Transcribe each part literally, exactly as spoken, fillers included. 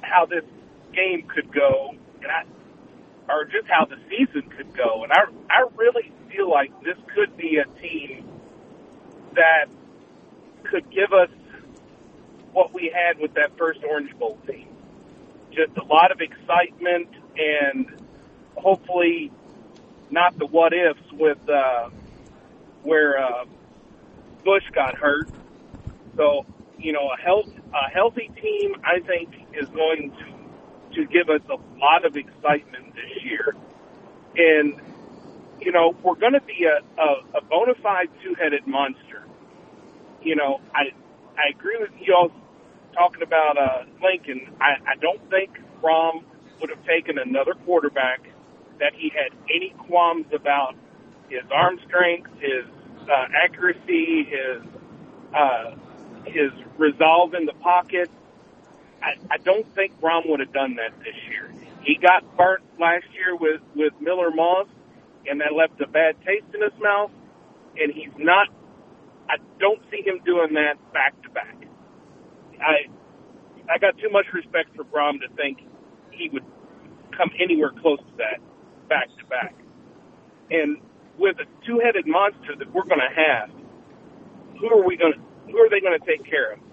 how this game could go, and I, or just how the season could go. And I, I really feel like this could be a team that could give us what we had with that first Orange Bowl team. Just a lot of excitement and hopefully not the what-ifs with uh, where uh, Bush got hurt. So, you know, a, health, a healthy team, I think, is going to, to give us a lot of excitement this year. And, you know, we're going to be a, a, a bona fide two-headed monster. You know, I I agree with you all talking about uh, Lincoln. I, I don't think Fromm would have taken another quarterback that he had any qualms about his arm strength, his uh, accuracy, his uh, his resolve in the pocket. I, I don't think Fromm would have done that this year. He got burnt last year with, with Miller Moss, and that left a bad taste in his mouth, and he's not I don't see him doing that back to back. I I got too much respect for Fromm to think he would come anywhere close to that back to back. And with a two-headed monster that we're going to have, who are we going to? Who are they going to take care of?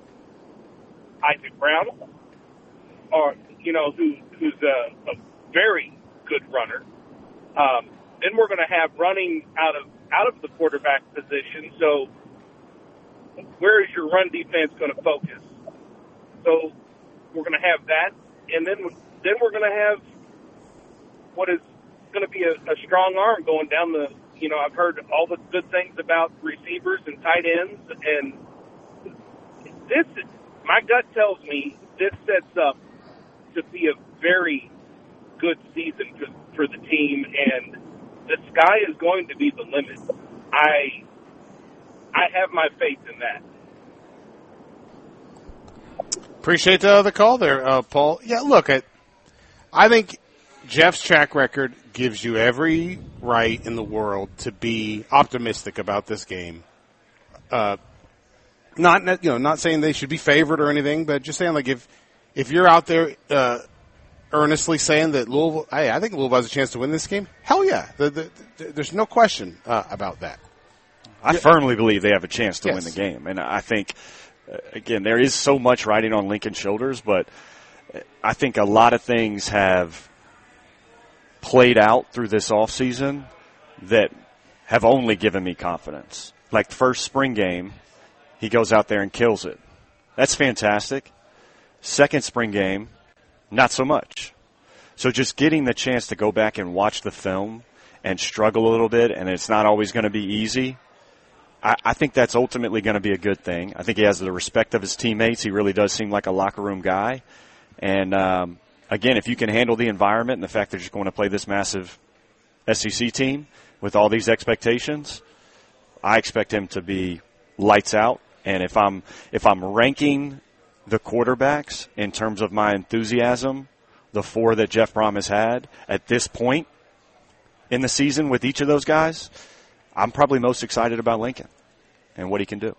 Isaac Brown, or you know, who who's a, a very good runner. Um, then we're going to have running out of. out of the quarterback position, so where is your run defense going to focus? So we're going to have that, and then then we're going to have what is going to be a, a strong arm going down the, you know, I've heard all the good things about receivers and tight ends, and this, my gut tells me this sets up to be a very good season for, for the team, and the sky is going to be the limit. I I have my faith in that. Appreciate uh, the call there, uh, Paul. Yeah, look, I, I think Jeff's track record gives you every right in the world to be optimistic about this game. Uh, not you know, not saying they should be favored or anything, but just saying like if if you're out there. Uh, earnestly saying that Louisville, hey, I think Louisville has a chance to win this game. Hell yeah. The, the, the, there's no question uh, about that. I yeah. firmly believe they have a chance to yes. win the game. And I think, uh, again, there is so much riding on Lincoln's shoulders, but I think a lot of things have played out through this offseason that have only given me confidence. Like the first spring game, he goes out there and kills it. That's fantastic. Second spring game, not so much. So just getting the chance to go back and watch the film and struggle a little bit, and it's not always going to be easy, I, I think that's ultimately going to be a good thing. I think he has the respect of his teammates. He really does seem like a locker room guy. And, um, again, if you can handle the environment and the fact that you're going to play this massive S E C team with all these expectations, I expect him to be lights out. And if I'm if I'm ranking – the quarterbacks, in terms of my enthusiasm, the four that Jeff Brohm has had at this point in the season with each of those guys, I'm probably most excited about Lincoln and what he can do.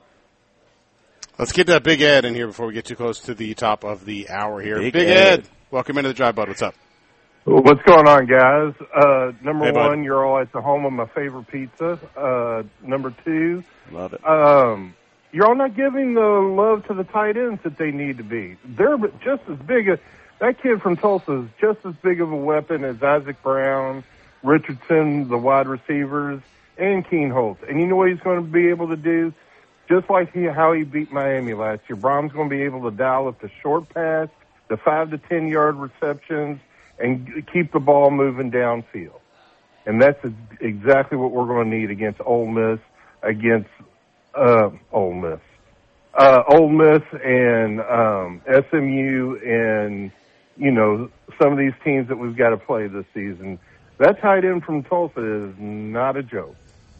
Let's get that Big Ed in here before we get too close to the top of the hour here. Big, Big Ed. Ed, welcome into the Drive, bud. What's up? What's going on, guys? Uh, number hey, one, you're all at the home of my favorite pizza. Uh, number two, love it. Um, You're all not giving the love to the tight ends that they need to be. They're just as big a that kid from Tulsa is just as big of a weapon as Isaac Brown, Richardson, the wide receivers, and Keen Holtz. And you know what he's going to be able to do? Just like he, how he beat Miami last year, Brom's going to be able to dial up the short pass, the five to ten yard receptions, and keep the ball moving downfield. And that's exactly what we're going to need against Ole Miss, against Uh, Ole Miss, uh, Ole Miss, and um, S M U, and you know some of these teams that we've got to play this season. That tight end from Tulsa is not a joke.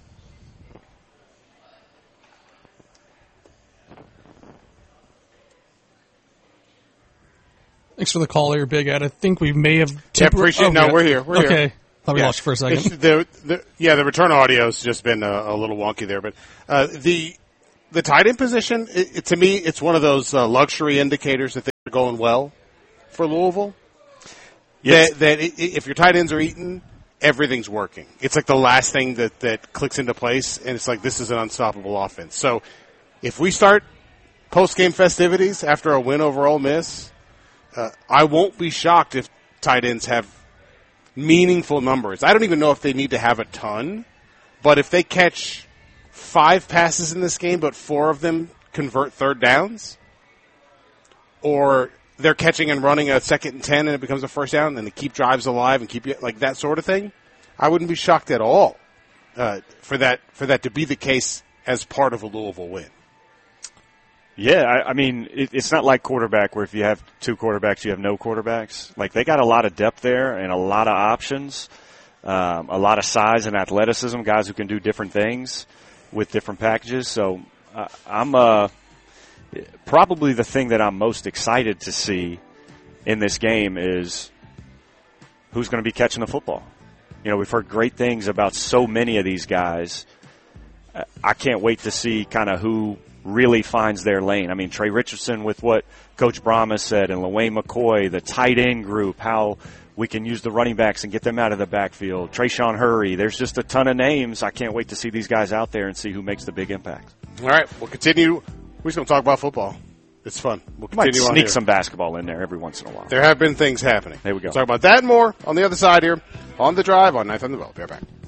Thanks for the call here, Big Ed. I think we may have. Yeah, appreciate. Oh, no, we're here. We're okay. here. Thought we yeah. lost you for a second. The, the, yeah, the return audio has just been a, a little wonky there, but uh, the the tight end position, it, it, to me, it's one of those uh, luxury indicators that they're going well. for Louisville. Yes. That, that it, if your tight ends are eating, everything's working. It's like the last thing that, that clicks into place, and it's like this is an unstoppable offense. So if we start post-game festivities after a win over Ole Miss, uh, I won't be shocked if tight ends have meaningful numbers. I don't even know if they need to have a ton, but if they catch five passes in this game, but four of them convert third downs, or they're catching and running a second and ten and it becomes a first down and they keep drives alive and keep like that sort of thing, I wouldn't be shocked at all uh, for that for that to be the case as part of a Louisville win. Yeah, I, I mean, it, it's not like quarterback where if you have two quarterbacks, you have no quarterbacks. Like, they got a lot of depth there and a lot of options, um, a lot of size and athleticism, guys who can do different things with different packages. So uh, I'm uh, probably the thing that I'm most excited to see in this game is who's going to be catching the football. You know, we've heard great things about so many of these guys. I can't wait to see kind of who really finds their lane. I mean, Trey Richardson with what Coach Brahma said, and LaWayne McCoy, the tight end group, how we can use the running backs and get them out of the backfield. Trayshawn Hurry. There's just a ton of names. I can't wait to see these guys out there and see who makes the big impact. All right, we'll continue. We're just going to talk about football. It's fun. We'll Might continue on sneak here. some basketball in there every once in a while. There have been things happening. There we go. We'll talk about that and more on the other side here on The Drive on ninth on the Bell. Be right back.